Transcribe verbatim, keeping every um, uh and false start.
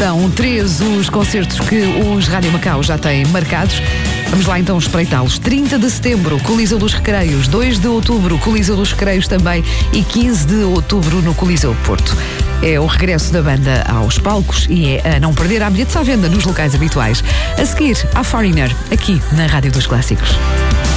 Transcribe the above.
São três os concertos que os Rádio Macau já têm marcados. Vamos lá então espreitá-los. trinta de setembro, Coliseu dos Recreios. dois de outubro, Coliseu dos Recreios também. E quinze de outubro no Coliseu Porto. É o regresso da banda aos palcos e é a não perder. Há bilhetes à venda nos locais habituais. A seguir, a Foreigner, aqui na Rádio dos Clássicos.